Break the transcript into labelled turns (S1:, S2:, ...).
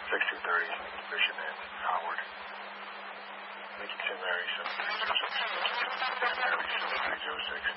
S1: 6230, Mission in Howard. Lincoln St. Mary 7306. St. Mary 7306.